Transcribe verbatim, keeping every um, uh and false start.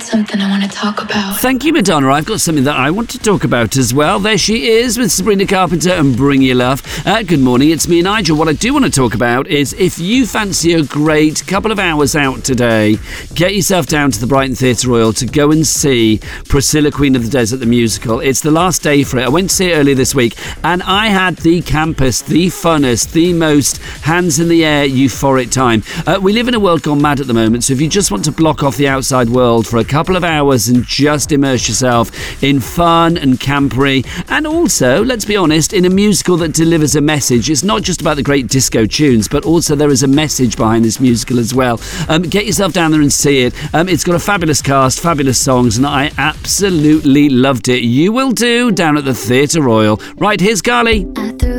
something I want to talk about. Thank you, Madonna. I've got something that I want to talk about as well. There she is with Sabrina Carpenter and Bring Your Love. Uh, good morning, it's me, Nigel. What I do want to talk about is if you fancy a great couple of hours out today, get yourself down to the Brighton Theatre Royal to go and see Priscilla, Queen of the Desert, the musical. It's the last day for it. I went to see it earlier this week, and I had the campest, the funnest, the most hands in the air, euphoric time. Uh, we live in a world gone mad at the moment, so if you just want to block off the outside world for a couple of hours and just immerse yourself in fun and campery, and also, let's be honest, in a musical that delivers a message. It's not just about the great disco tunes, but also there is a message behind this musical as well. Um, get yourself down there and see it. Um, it's got a fabulous cast, fabulous songs, and I absolutely loved it. You will do down at the Theatre Royal. Right, here's Carly. I threw